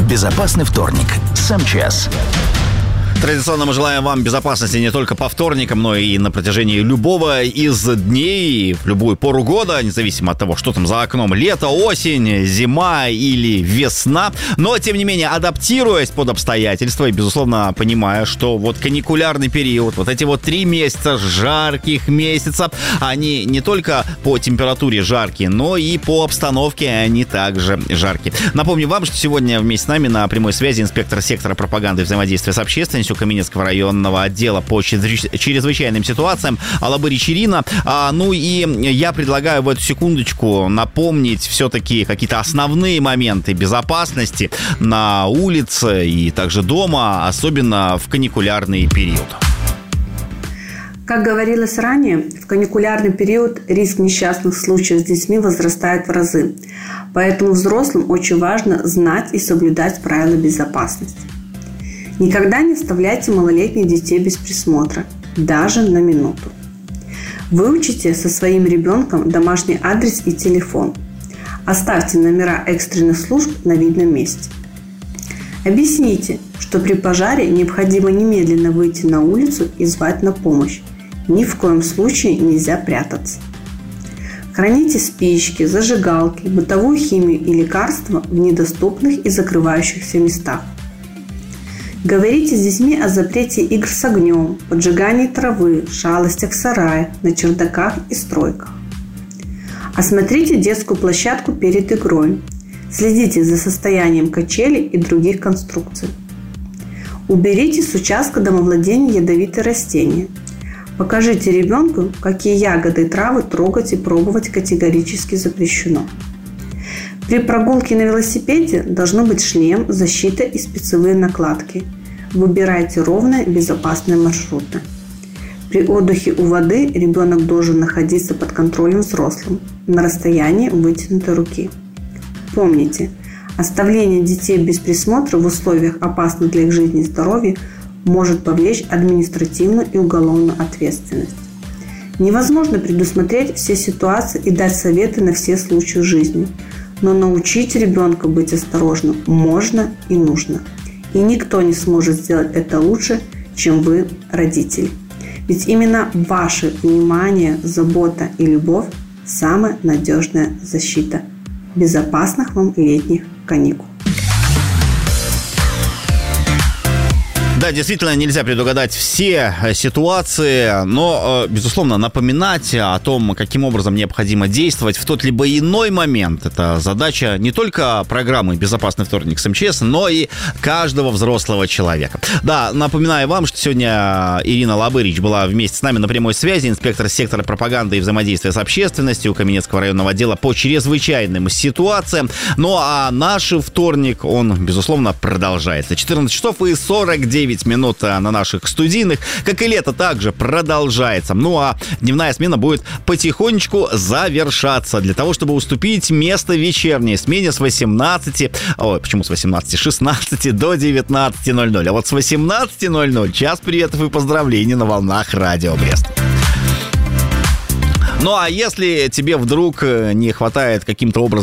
Безопасный вторник с МЧС. Традиционно мы желаем вам безопасности не только по вторникам, но и на протяжении любого из дней, в любую пору года, независимо от того, что там за окном, лето, осень, зима или весна. Но, тем не менее, адаптируясь под обстоятельства и, безусловно, понимая, что вот каникулярный период, вот эти вот 3 месяца, жарких месяца, они не только по температуре жаркие, но и по обстановке они также жаркие. Напомню вам, что сегодня вместе с нами на прямой связи инспектор сектора пропаганды и взаимодействия с общественностью Каменецкого районного отдела по чрезвычайным ситуациям Алабырич Ирина. Ну и я предлагаю в эту секундочку напомнить все-таки какие-то основные моменты безопасности на улице и также дома, особенно в каникулярный период. Как говорилось ранее, в каникулярный период риск несчастных случаев с детьми возрастает в разы. Поэтому взрослым очень важно знать и соблюдать правила безопасности. Никогда не оставляйте малолетних детей без присмотра, даже на минуту. Выучите со своим ребенком домашний адрес и телефон. Оставьте номера экстренных служб на видном месте. Объясните, что при пожаре необходимо немедленно выйти на улицу и звать на помощь. Ни в коем случае нельзя прятаться. Храните спички, зажигалки, бытовую химию и лекарства в недоступных и закрывающихся местах. Говорите с детьми о запрете игр с огнем, поджигании травы, шалостях в сарае, на чердаках и стройках. Осмотрите детскую площадку перед игрой. Следите за состоянием качелей и других конструкций. Уберите с участка домовладения ядовитые растения. Покажите ребенку, какие ягоды и травы трогать и пробовать категорически запрещено. При прогулке на велосипеде должны быть шлем, защита и спецевые накладки. Выбирайте ровные, безопасные маршруты. При отдыхе у воды ребенок должен находиться под контролем взрослым, на расстоянии вытянутой руки. Помните, оставление детей без присмотра в условиях, опасных для их жизни и здоровья, может повлечь административную и уголовную ответственность. Невозможно предусмотреть все ситуации и дать советы на все случаи жизни. Но научить ребенка быть осторожным можно и нужно. И никто не сможет сделать это лучше, чем вы, родители. Ведь именно ваше внимание, забота и любовь – самая надежная защита. Безопасных вам летних каникул. Да, действительно, нельзя предугадать все ситуации, но, безусловно, напоминать о том, каким образом необходимо действовать в тот либо иной момент. Это задача не только программы «Безопасный вторник» с МЧС, но и каждого взрослого человека. Да, напоминаю вам, что сегодня Ирина Алабырич была вместе с нами на прямой связи, инспектор сектора пропаганды и взаимодействия с общественностью Каменецкого районного отдела по чрезвычайным ситуациям. Ну а наш вторник, он, безусловно, продолжается. 14 часов и 49 минут на наших студийных. Как и лето, также продолжается. Ну а дневная смена будет потихонечку завершаться для того, чтобы уступить место вечерней смене с 18... Ой, почему с 18? 16 до 19:00. А вот с 18:00 час приветов и поздравлений на волнах Радио Брест. Ну а если тебе вдруг не хватает каким-то образом